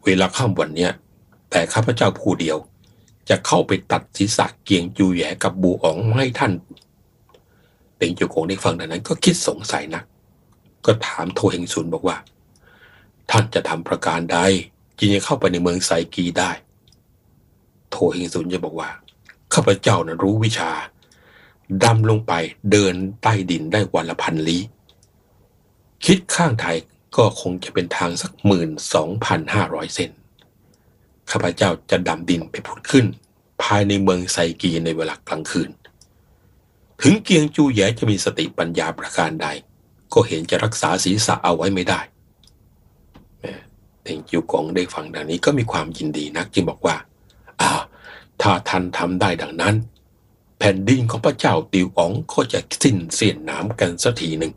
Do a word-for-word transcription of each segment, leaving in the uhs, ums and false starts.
เวลาค่ำวันเนี้ยแต่ข้าพเจ้าผู้เดียวจะเข้าไปตัดศีรษะเกียงจูแหย่กับบูอ๋องให้ท่านเต็งจูกงได้ฟังดังนั้นก็คิดสงสัยนักก็ถามโทเฮงซุนบอกว่าท่านจะทำประการใดจึงจะเข้าไปในเมืองไซกีได้โทเฮงซุนจะบอกว่าข้าพเจ้านะรู้วิชาดำลงไปเดินใต้ดินได้วันละพันลี้คิดข้างไทยก็คงจะเป็นทางสักหมื่นสองพันห้าร้อยเซนข้าพเจ้าจะดำดินไปผุดขึ้นภายในเมืองไซกีในเวลากลางคืนถึงเกียงจูแหย่จะมีสติปัญญาประการใดก็เห็นจะรักษาศีรษะเอาไว้ไม่ได้เต็งจิวกงได้ฟังดังนี้ก็มีความยินดีนักจึงบอกว่าอ่าถ้าท่านทำได้ดังนั้นแผ่นดินของพระเจ้าติวอ๋องก็จะสิ้นเสียนน้ำกันสักทีหนึ่ง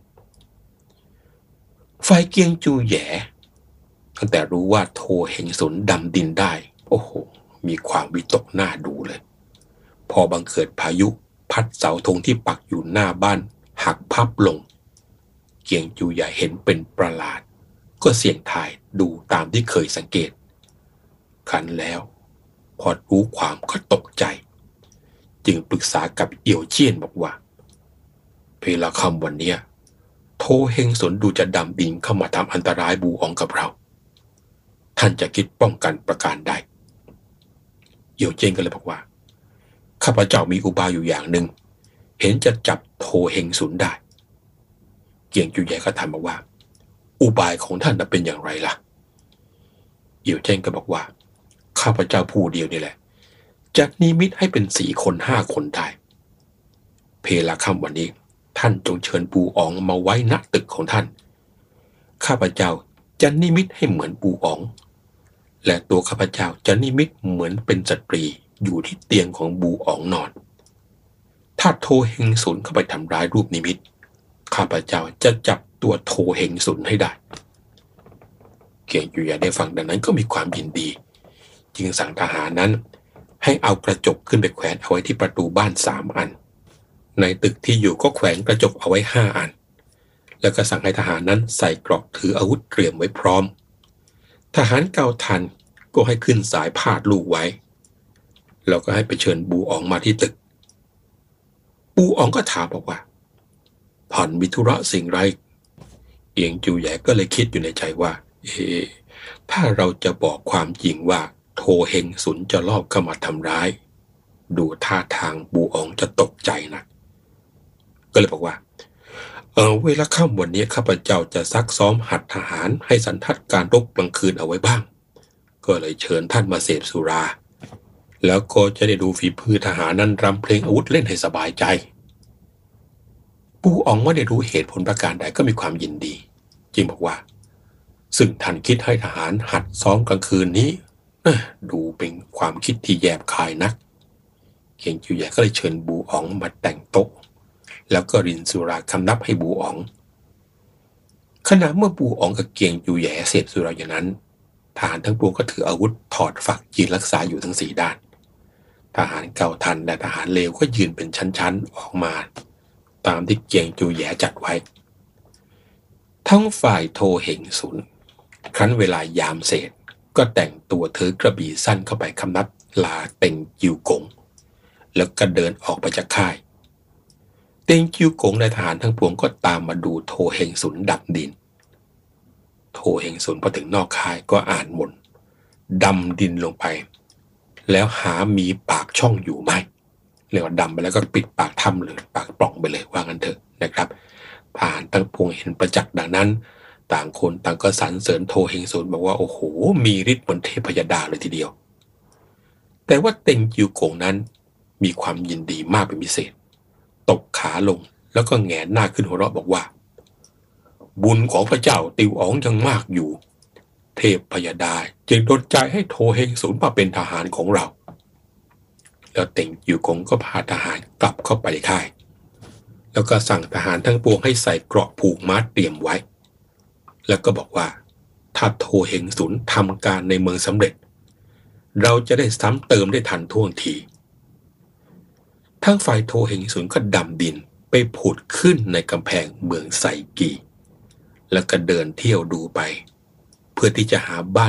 ฝ่ายเกียงจูแหย่ตั้งแต่รู้ว่าโทเฮงสุนดำดินได้โอ้โหมีความวิตกหน้าดูเลยพอบังเกิดพายุพัดเสาธงที่ปักอยู่หน้าบ้านหักพับลงเกียงจูแหย่เห็นเป็นประหลาดก็เสี่ยงทายดูตามที่เคยสังเกตครั้นแล้วพอรู้ความก็ตกใจจึงปรึกษากับเอี่ยวเจี้ยนบอกว่าเวลาค่ำวันนี้โทเฮงสนดูจะดำดินเข้ามาทำอันตรายบูอ๋องกับเราท่านจะคิดป้องกันประการใดเอี่ยวเจี้ยนก็เลยบอกว่าข้าพเจ้ามีอุบายอยู่อย่างหนึ่งเห็นจะจับโทเฮงสุนได้เกียงจูแหย่ก็ถามบอกว่าอุบายของท่านจะเป็นอย่างไรล่ะเอี่ยวเจี้ยนก็บอกว่าข้าพเจ้าผู้เดียวนี่แหละจะนิมิตให้เป็นสี่คนห้าคนได้เพลาค่ำวันนี้ท่านจงเชิญปูอ๋องมาไว้ณตึกของท่านข้าพเจ้าจะนิมิตให้เหมือนปูอ๋องและตัวข้าพเจ้าจะนิมิตเหมือนเป็นสตรีอยู่ที่เตียงของปูอ๋องนอนถ้าโทเฮงสุนเข้าไปทำร้ายรูปนิมิตข้าพเจ้าจะจับตัวโทเฮงสุนให้ได้เกียงจูแหย่ได้ฟังดังนั้นก็มีความยินดีจึงสั่งทหารนั้นให้เอากระจกขึ้นไปแขวนเอาไว้ที่ประตูบ้านสามอันในตึกที่อยู่ก็แขวนกระจกเอาไว้ห้าอันแล้วก็สั่งให้ทหารนั้นใส่กรอกถืออาวุธเตรียมไว้พร้อมทหารเกาทันก็ให้ขึ้นสายพาดลูกไว้แล้วก็ให้ไปเชิญบูอ๋องมาที่ตึกบูอ๋องก็ถามบอกว่าผ่านมิธุระสิ่งไรเอียงจูแหย่ก็เลยคิดอยู่ในใจว่าเอถ้าเราจะบอกความจริงว่าโทเฮงสุนจะลอบเข้ามาทำร้ายดูท่าทางบูอ๋องจะตกใจนะก็เลยบอกว่าเออเวลาค่ำวันนี้ข้าพเจ้าจะซักซ้อมหัดทหารให้สันทัดการรบกลางคืนเอาไว้บ้างก็เลยเชิญท่านมาเสพสุราแล้วก็จะได้ดูฝีมือทหารนั้นรำเพลงอาวุธเล่นให้สบายใจบูอ๋องไม่ได้รู้เหตุผลประการใดก็มีความยินดีจึงบอกว่าซึ่งท่านคิดให้ทหารหัดซ้อมกลางคืนนี้ดูเป็นความคิดที่แยบคายนักเกียงจูแหย่ก็เลยเชิญบูอ๋องมาแต่งโต๊ะแล้วก็รินสุราคำนับให้บูอ๋องขณะเมื่อบูอ๋องกับเกียงจูแหย่เสพสุราอย่างนั้นทหารทั้งปวงก็ถืออาวุธถอดฝักยืนรักษาอยู่ทั้งสี่ด้านทหารเก่าทันและทหารเลวก็ยืนเป็นชั้นๆออกมาตามที่เกียงจูแหย่จัดไว้ทั้งฝ่ายโทเฮงสุนครั้นเวลายามเสร็จก็แต่งตัวถือกระบี่สั้นเข้าไปคำนับลาเต็งจิวกงแล้วก็เดินออกไปจากค่ายเต็งจิวกงในทหารทั้งปวงก็ตามมาดูโทเฮงสุนดับดินโทเฮงสุนพอถึงนอกค่ายก็อ่านมนต์ดำดินลงไปแล้วหามีปากช่องอยู่ไหมเรียกว่าดำไปแล้วก็ปิดปากถ้ำเลยปากปล่องไปเลยว่างั้นเถอะนะครับทหารทั้งปวงเห็นประจักษ์ดังนั้นต่างคนต่างก็สรรเสริญโทเฮงสุนบอกว่าโอ้โหมีฤทธิ์เหมือนเทพยดาเลยทีเดียวแต่ว่าเต็งจิวกงนั้นมีความยินดีมากเป็นพิเศษตกขาลงแล้วก็แงนหน้าขึ้นหัวเราะบอกว่าบุญของพระเจ้าติวอ๋องยังมากอยู่เทพยดาจึงดลใจให้โทเฮงสุนมาเป็นทหารของเราแล้วเต็งจิวกงก็พาทหารกลับเข้าไปในค่ายแล้วก็สั่งทหารทั้งปวงให้ใส่เกราะผูกม้าเตรียมไว้แล้วก็บอกว่าถ้าโทเฮงสุนทำการในเมืองสำเร็จเราจะได้ซ้ำเติมได้ทันท่วงทีทั้งฝ่ายโทเฮงสุนก็ดำดินไปผุดขึ้นในกำแพงเมืองไซกีแล้วก็เดินเที่ยวดูไปเพื่อที่จะหาบ้าน